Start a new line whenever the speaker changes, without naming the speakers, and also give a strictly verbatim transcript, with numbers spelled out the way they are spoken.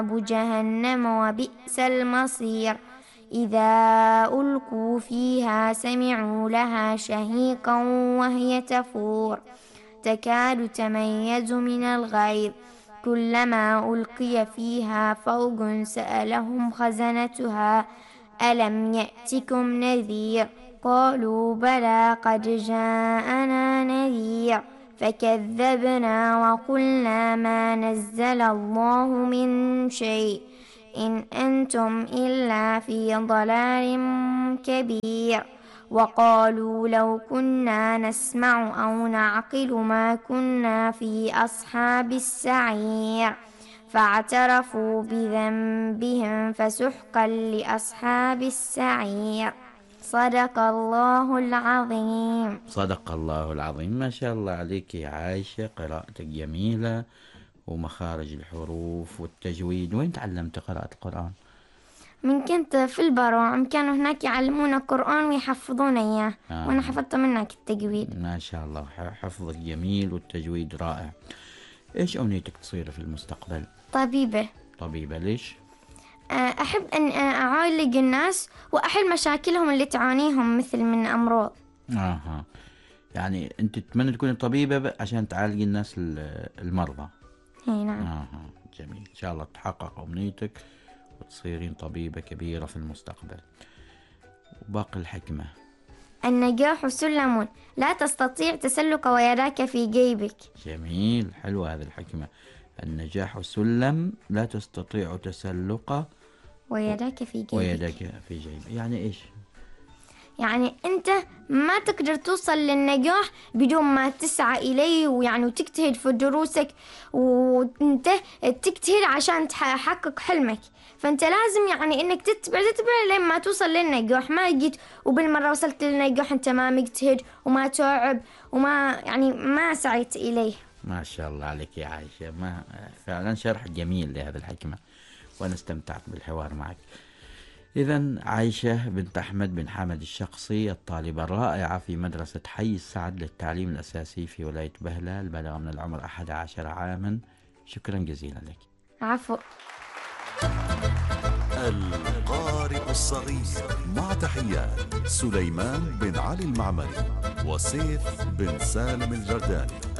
جهنم وبئس المصير. إذا ألقوا فيها سمعوا لها شهيقا وهي تفور تكاد تميز من الغيظ كلما ألقي فيها فوج سألهم خزنتها ألم يأتكم نذير قالوا بلى قد جاءنا نذير فكذبنا وقلنا ما نزل الله من شيء إن أنتم إلا في ضلال كبير. وقالوا لو كنا نسمع أو نعقل ما كنا في أصحاب السعير فاعترفوا بذنبهم فسحقا لأصحاب السعير. صدق الله العظيم.
صدق الله العظيم. ما شاء الله عليك يا عائشة، قراءتك جميلة ومخارج الحروف والتجويد. وين تعلمت قراءة القرآن؟
من كنت في البروعم كانوا هناك يعلمونا القرآن ويحفظون إياه. آه. وأنا حفظت منك التجويد.
ما شاء الله، حفظك جميل والتجويد رائع. إيش أمنيتك تصير في المستقبل؟
طبيبة.
طبيبة ليش؟
أحب أن أعالج الناس وأحل مشاكلهم اللي تعانيهم مثل من أمراض.
آه. يعني أنت تتمنى تكوني طبيبة عشان تعالج الناس المرضى؟
اي نعم.
آه. جميل، إن شاء الله تحقق أمنيتك وتصيرين طبيبة كبيرة في المستقبل. وباقي الحكمة:
النجاح سلم لا تستطيع تسلق ويداك في جيبك.
جميل، حلوة هذه الحكمة. النجاح سلم لا تستطيع تسلقه
ويداك في جيبك.
ويداك في جيبك يعني إيش؟
يعني أنت ما تقدر توصل للنجاح بدون ما تسعى إليه، ويعني وتجتهد في دروسك وأنت تجتهد عشان تحقق حلمك. فأنت لازم يعني إنك تتبع تتبع لين ما توصل للنجاح. ما جيت وبالمرة وصلت للنجاح أنت ما مجتهد وما تعب وما يعني ما سعيت إليه.
ما شاء الله عليك يا عائشة، ما فعلا شرح جميل لهذه الحكمة، وأنا استمتعت بالحوار معك. إذن عائشة بنت أحمد بن حامد الشقصي، الطالبة الرائعة في مدرسة حي السعد للتعليم الأساسي في ولاية بهلة، البالغة من العمر أحد عشر عاما. شكرا جزيلا لك.
عفو.
القارئ الصغير، مع تحيات سليمان بن علي المعمري وسيف بن سالم الجرداني.